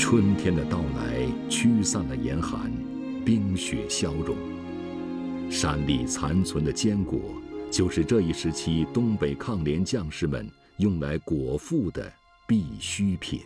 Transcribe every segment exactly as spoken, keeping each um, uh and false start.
春天的到来驱散了严寒，冰雪消融。山里残存的坚果，就是这一时期东北抗联将士们用来果腹的必需品。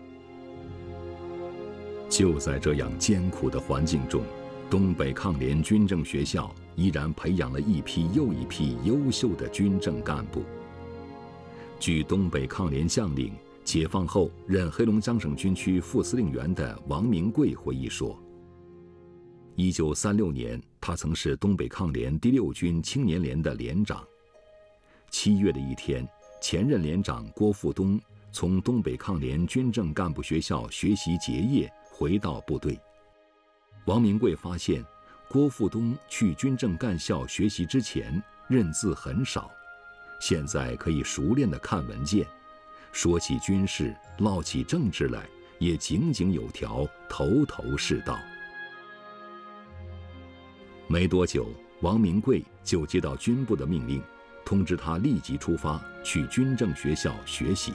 就在这样艰苦的环境中，东北抗联军政学校依然培养了一批又一批优秀的军政干部。据东北抗联将领、解放后任黑龙江省军区副司令员的王明贵回忆说，一九三六年，他曾是东北抗联第六军青年连的连长。七月的一天，前任连长郭富东从东北抗联军政干部学校学习结业回到部队。王明贵发现，郭富东去军政干校学习之前认字很少，现在可以熟练地看文件，说起军事、唠起政治来也井井有条，头头是道。没多久，王明贵就接到军部的命令，通知他立即出发去军政学校学习。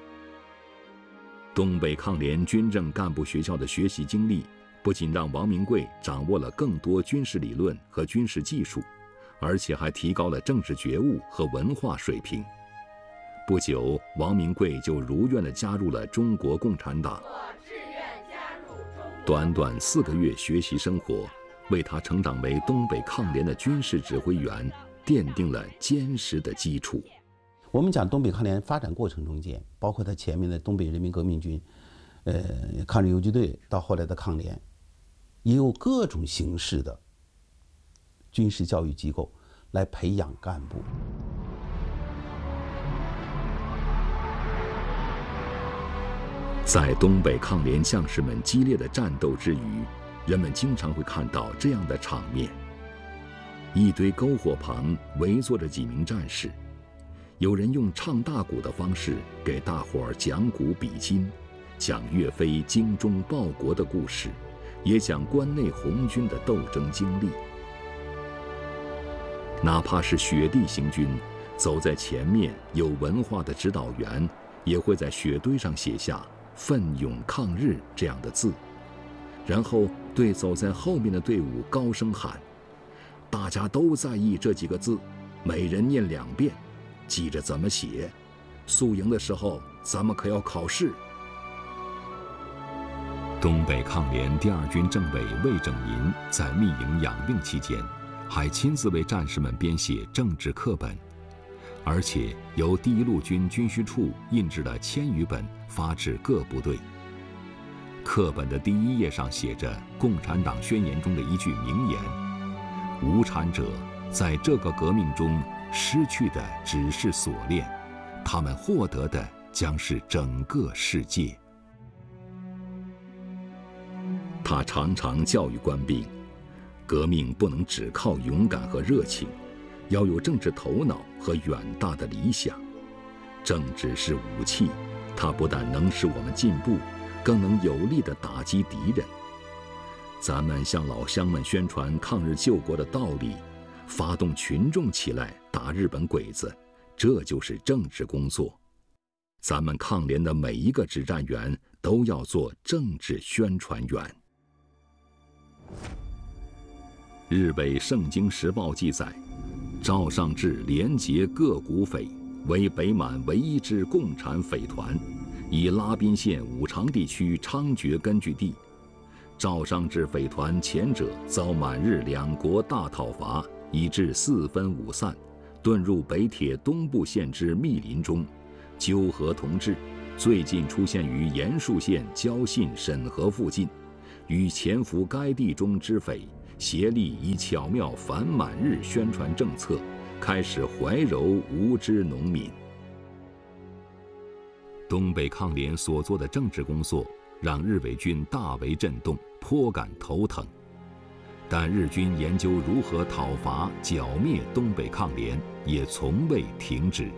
东北抗联军政干部学校的学习经历，不仅让王明贵掌握了更多军事理论和军事技术，而且还提高了政治觉悟和文化水平。不久，王明贵就如愿地加入了中国共产党。短短四个月学习生活，为他成长为东北抗联的军事指挥员奠定了坚实的基础。 我们讲东北抗联发展过程中间，包括他前面的东北人民革命军、呃抗日游击队，到后来的抗联，也有各种形式的军事教育机构来培养干部。 在东北抗联将士们激烈的战斗之余，人们经常会看到这样的场面：一堆篝火旁围坐着几名战士，有人用唱大鼓的方式给大伙儿讲古比今，讲岳飞精忠报国的故事，也讲关内红军的斗争经历。哪怕是雪地行军，走在前面有文化的指导员也会在雪堆上写下“奋勇抗日”这样的字，然后对走在后面的队伍高声喊：“大家都在意这几个字，每人念两遍，记着怎么写。宿营的时候，咱们可要考试。”东北抗联第二军政委魏拯民在密营养病期间，还亲自为战士们编写政治课本，而且由第一路军军需处印制了千余本，发至各部队。课本的第一页上写着共产党宣言中的一句名言：“无产者在这个革命中失去的只是锁链，他们获得的将是整个世界。”他常常教育官兵，革命不能只靠勇敢和热情，要有政治头脑和远大的理想。政治是武器，它不但能使我们进步，更能有力地打击敌人。咱们向老乡们宣传抗日救国的道理，发动群众起来打日本鬼子，这就是政治工作。咱们抗联的每一个指战员都要做政治宣传员。日伪《圣经时报》记载，赵尚志连结各股匪，为北满唯一支共产匪团，以拉宾县五常地区猖獗根据地。赵尚志匪团前者遭满日两国大讨伐，以致四分五散，遁入北铁东部县之密林中，纠合同志，最近出现于延树县交信审核附近，与潜伏该地中之匪协力，以巧妙反满日宣传政策，开始怀柔无知农民。东北抗联所做的政治工作，让日伪军大为震动，颇感头疼。但日军研究如何讨伐剿灭东北抗联，也从未停止。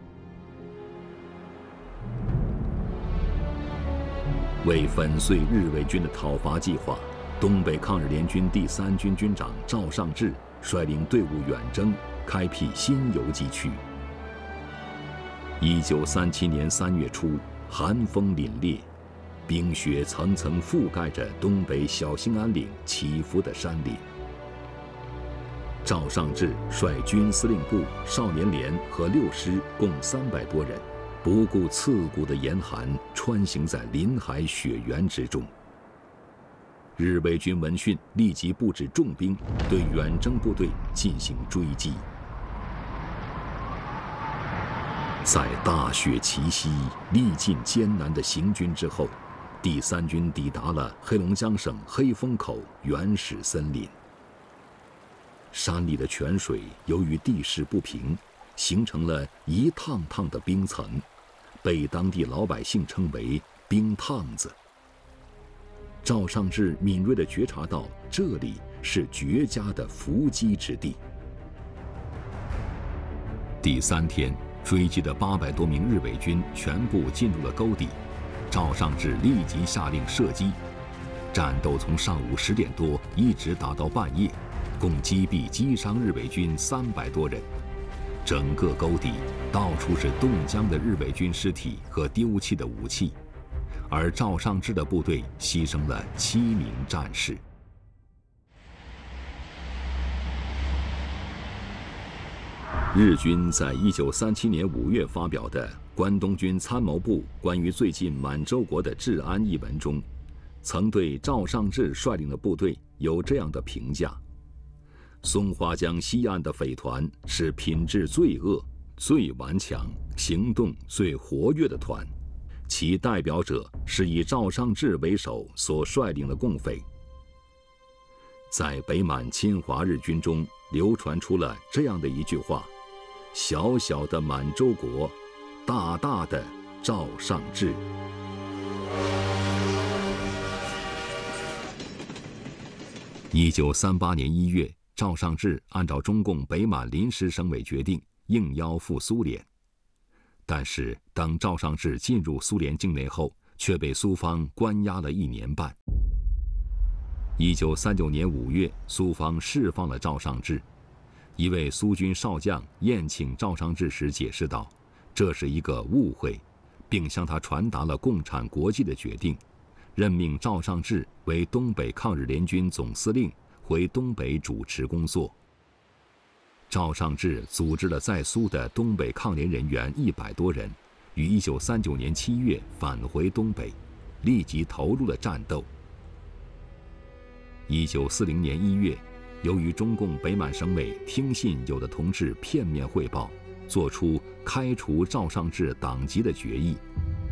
为粉碎日伪军的讨伐计划，东北抗日联军第三军军长赵尚志率领队伍远征，开辟新游击区。一九三七年三月初，寒风凛冽， 冰雪层层覆盖着东北小兴安岭起伏的山岭。赵尚志率军司令部、少年连和六师共三百多人，不顾刺骨的严寒，穿行在林海雪原之中。日伪军闻讯，立即布置重兵，对远征部队进行追击。在大雪齐袭、历尽艰难的行军之后，第三军抵达了黑龙江省黑风口原始森林。山里的泉水由于地势不平，形成了一趟趟的冰层，被当地老百姓称为“冰趟子”。赵尚志敏锐地觉察到，这里是绝佳的伏击之地。第三天，追击的八百多名日伪军全部进入了沟底，赵尚志立即下令射击。战斗从上午十点多一直打到半夜，共击毙击伤日伪军三百多人。整个沟底到处是冻僵的日伪军尸体和丢弃的武器。而赵尚志的部队牺牲了七名战士。日军在一九三七年五月发表的《关东军参谋部关于最近满洲国的治安》一文中，曾对赵尚志率领的部队有这样的评价：松花江西岸的匪团是品质最恶、最顽强、行动最活跃的团。其代表者是以赵尚志为首所率领的共匪。在北满侵华日军中流传出了这样的一句话：小小的满洲国，大大的赵尚志。一九三八年一月，赵尚志按照中共北满临时省委决定，应邀赴苏联。但是，当赵尚志进入苏联境内后，却被苏方关押了一年半。一九三九年五月，苏方释放了赵尚志。一位苏军少将宴请赵尚志时解释道：“这是一个误会，并向他传达了共产国际的决定，任命赵尚志为东北抗日联军总司令，回东北主持工作。”赵尚志组织了在苏的东北抗联人员一百多人，于一九三九年七月返回东北，立即投入了战斗。一九四零年一月，由于中共北满省委听信有的同志片面汇报，作出开除赵尚志党籍的决议。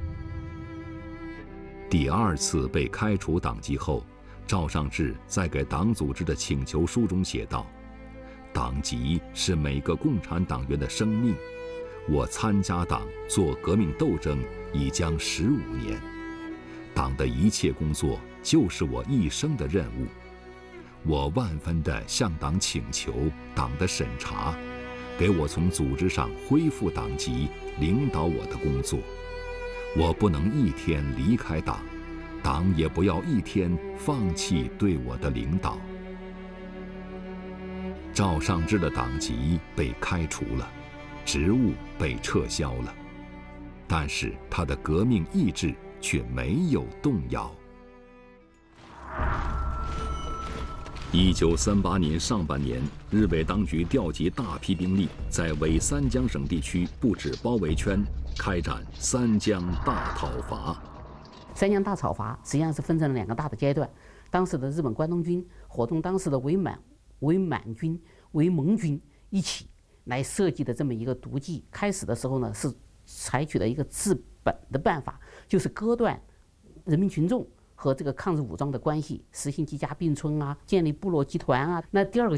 第二次被开除党籍后，赵尚志在给党组织的请求书中写道：“党籍是每个共产党员的生命，我参加党做革命斗争已将十五年，党的一切工作就是我一生的任务。我万分地向党请求党的审查，给我从组织上恢复党籍，领导我的工作。我不能一天离开党，党也不要一天放弃对我的领导。”赵尚志的党籍被开除了，职务被撤销了，但是他的革命意志却没有动摇。一九三八年上半年，日伪当局调集大批兵力，在伪三江省地区布置包围圈，开展三江大讨伐。 三江大讨伐实际上是分成了两个大的阶段。当时的日本关东军伙同当时的伪满、伪满军、伪盟军一起来设计的这么一个毒计。开始的时候呢，是采取了一个治本的办法，就是割断人民群众和这个抗日武装的关系，实行几家并村啊，建立部落集团啊。那第二个